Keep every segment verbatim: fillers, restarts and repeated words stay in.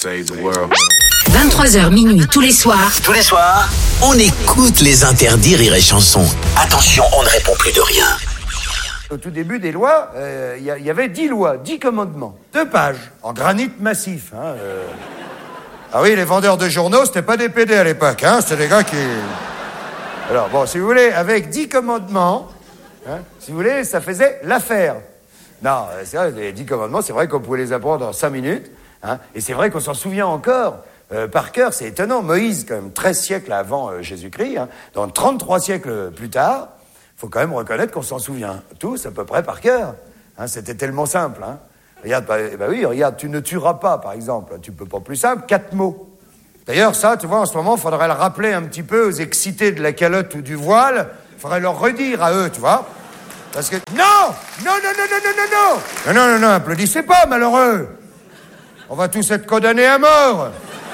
Save the world. vingt-trois heures minuit tous les soirs. Tous les soirs, on écoute les interdits Rire et Chanson. Attention, on ne répond plus de rien. Au tout début des lois, il euh, y, y avait dix lois, dix commandements. Deux pages, en granit massif. Hein, euh... Ah oui, les vendeurs de journaux, c'était pas des P D à l'époque, hein, c'était des gars qui... Alors bon, si vous voulez, avec dix commandements, hein, si vous voulez, ça faisait l'affaire. Non, c'est vrai, les dix commandements, c'est vrai qu'on pouvait les apprendre en cinq minutes, hein, et c'est vrai qu'on s'en souvient encore. Euh, par cœur, c'est étonnant. Moïse, quand même, treize siècles avant euh, Jésus-Christ, hein, donc trente-trois siècles plus tard, faut quand même reconnaître qu'on s'en souvient tous à peu près par cœur. Hein, c'était tellement simple. Hein. Regarde, bah, bah oui, regarde, tu ne tueras pas, par exemple. Tu peux pas plus simple, quatre mots. D'ailleurs, ça, tu vois, en ce moment, il faudrait le rappeler un petit peu aux excités de la calotte ou du voile. Il faudrait leur redire à eux, tu vois. Parce que... Non Non, non, non, non, non, non, non Non, non, non, non, applaudissez pas, malheureux. On va tous être condamnés à mort.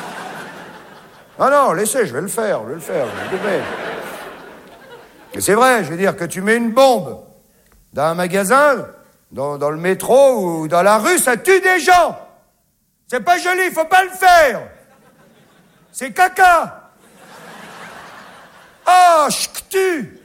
Ah non, laissez, je vais le faire, je vais le faire, je vais le faire. Et c'est vrai, je veux dire que tu mets une bombe dans un magasin, dans, dans le métro ou dans la rue, ça tue des gens. C'est pas joli, faut pas le faire. C'est caca. Ah, ch'tu.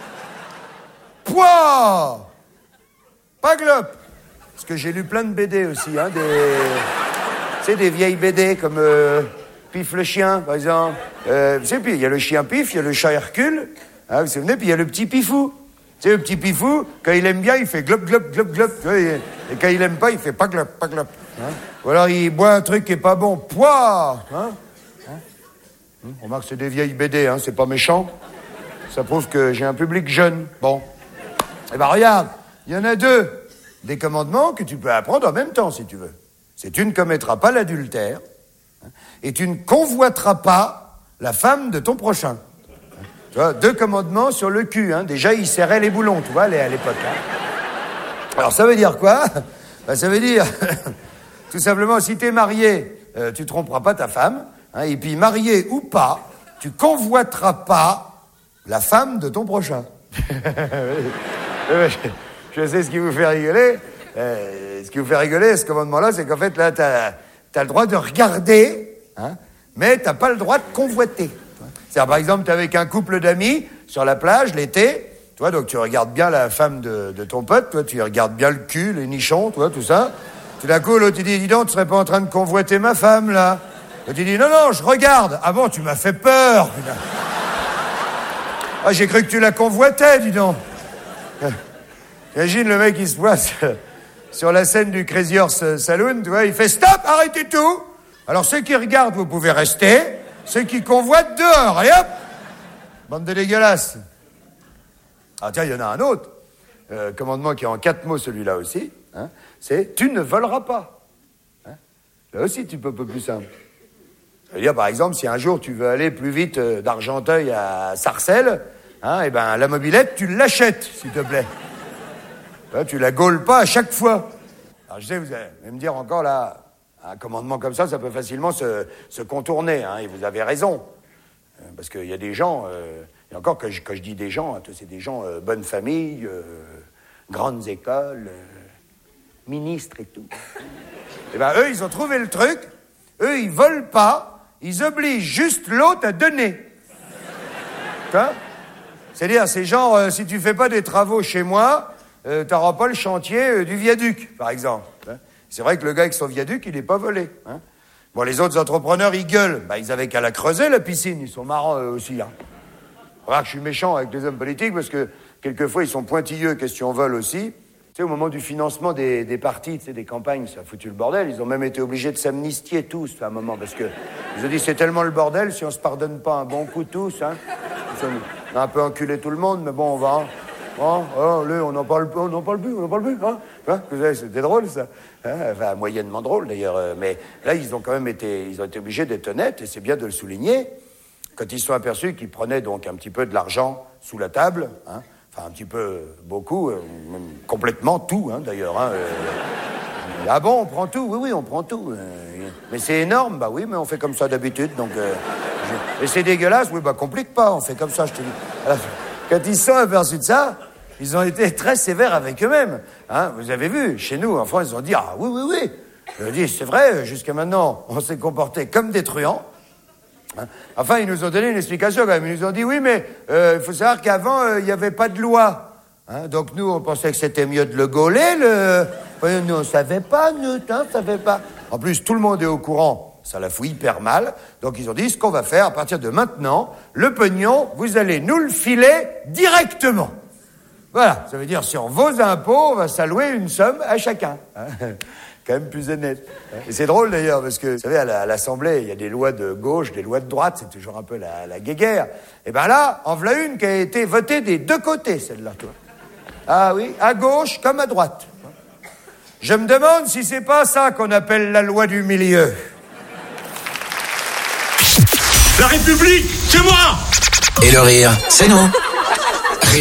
Pouah. Pas glop. Parce que j'ai lu plein de B D aussi, hein, des... Tu sais, des vieilles B D comme euh, Pif le chien, par exemple. Euh, tu sais, puis il y a le chien Pif, il y a le chat Hercule. Hein, vous vous souvenez, puis il y a le petit Pifou. Tu sais, le petit Pifou, quand il aime bien, il fait glop, glop, glop, glop. Et quand il aime pas, il fait pas glop, pas glop. Hein? Ou alors il boit un truc qui est pas bon. Pouah hein? Hein? On remarque que c'est des vieilles B D, hein, c'est pas méchant. Ça prouve que j'ai un public jeune. Bon. Eh ben regarde, il y en a deux. Des commandements que tu peux apprendre en même temps, si tu veux. C'est tu ne commettras pas l'adultère, hein, et tu ne convoiteras pas la femme de ton prochain. Tu vois, deux commandements sur le cul. Hein. Déjà, ils serraient les boulons, tu vois, à l'époque. Hein. Alors, ça veut dire quoi? Ben, ça veut dire, tout simplement, si t'es marié, euh, tu tromperas pas ta femme. Hein, et puis, marié ou pas, tu convoiteras pas la femme de ton prochain. Je sais ce qui vous fait rigoler. Euh, ce qui vous fait rigoler, ce commandement-là, c'est qu'en fait, là, t'as, t'as le droit de regarder, hein, mais t'as pas le droit de convoiter. C'est-à-dire, par exemple, t'es avec un couple d'amis sur la plage l'été, tu vois, donc tu regardes bien la femme de, de ton pote, toi, tu regardes bien le cul, les nichons, tu vois, tout ça. Tout d'un coup, l'autre, il dit, dis donc, tu serais pas en train de convoiter ma femme, là? L'autre, il dit, non, non, je regarde. Ah bon, tu m'as fait peur, putain. Ah, j'ai cru que tu la convoitais, dis donc. Imagine le mec, il se voit sur la scène du Crazy Horse Saloon, tu vois, il fait stop, arrêtez tout. Alors, ceux qui regardent, vous pouvez rester. Ceux qui convoitent dehors, et hop! Bande de dégueulasses. Ah tiens, il y en a un autre. Euh, commandement qui est en quatre mots, celui-là aussi. Hein, c'est « tu ne voleras pas ». Hein, là aussi, tu peux un peu plus simple. Ça veut dire, par exemple, si un jour tu veux aller plus vite euh, d'Argenteuil à Sarcelles, hein, et ben la mobilette, tu l'achètes, s'il te plaît. Là, tu la gaules pas à chaque fois. Alors je sais, vous allez me dire encore là... Un commandement comme ça, ça peut facilement se, se contourner, hein, et vous avez raison. Euh, parce qu'il y a des gens, euh, et encore que je, quand je dis des gens, hein, c'est des gens, euh, bonne famille, euh, grandes écoles, euh, ministres et tout. Et ben eux, ils ont trouvé le truc, eux, ils volent pas, ils obligent juste l'autre à donner. Tu vois? C'est-à-dire, c'est genre, euh, si tu fais pas des travaux chez moi, euh, t'auras pas le chantier euh, du viaduc, par exemple. Hein? C'est vrai que le gars avec son viaduc, il n'est pas volé. Hein. Bon, les autres entrepreneurs, ils gueulent. Bah, ils avaient qu'à la creuser, la piscine. Ils sont marrants, eux aussi. Hein. Remarque, je suis méchant avec les hommes politiques parce que, quelquefois, ils sont pointilleux, question vol aussi. Tu sais, au moment du financement des, des partis, tu sais, des campagnes, ça a foutu le bordel. Ils ont même été obligés de s'amnistier tous, à un moment, parce que ils ont dit, c'est tellement le bordel, si on se pardonne pas un bon coup tous, hein. On a un peu enculé tout le monde, mais bon, on va... Hein. Oh, oh, là, on n'en parle plus, on n'en parle plus, on n'en parle plus, hein, hein. C'était drôle, ça. Hein, enfin, moyennement drôle, d'ailleurs. Mais là, ils ont quand même été, ils ont été obligés d'être honnêtes, et c'est bien de le souligner, quand ils se sont aperçus qu'ils prenaient donc un petit peu de l'argent sous la table, hein, enfin, un petit peu, beaucoup, euh, même complètement tout, hein, d'ailleurs, hein, euh, ah bon, on prend tout? Oui, oui, on prend tout. Euh, mais c'est énorme? Bah oui, mais on fait comme ça d'habitude, donc... Euh, je... Et c'est dégueulasse? Oui, bah complique pas, on fait comme ça, je te dis. Alors, quand ils se sont aperçus de ça, ils ont été très sévères avec eux-mêmes. Hein, vous avez vu, chez nous, en France, ils ont dit « Ah oui, oui, oui, Je dis, c'est vrai, jusqu'à maintenant, on s'est comporté comme des truands. Hein. Enfin, ils nous ont donné une explication quand même. Ils nous ont dit, oui, mais il euh, faut savoir qu'avant, il euh, n'y avait pas de loi. Hein, donc nous, on pensait que c'était mieux de le gauler. Le... Ouais, nous, on ne savait pas, nous, hein, on savait pas. En plus, tout le monde est au courant. Ça la fout hyper mal. Donc ils ont dit, ce qu'on va faire, à partir de maintenant, le pognon, vous allez nous le filer directement. Voilà, ça veut dire, sur vos impôts, on va s'allouer une somme à chacun. Hein. Quand même plus honnête. Et c'est drôle d'ailleurs, parce que, vous savez, à, la, à l'Assemblée, il y a des lois de gauche, des lois de droite, c'est toujours un peu la, la guéguerre. Et ben là, en voilà une qui a été votée des deux côtés, celle-là, toi. Ah oui, à gauche comme à droite. Je me demande si c'est pas ça qu'on appelle la loi du milieu. La République, c'est moi! Et le rire, c'est nous.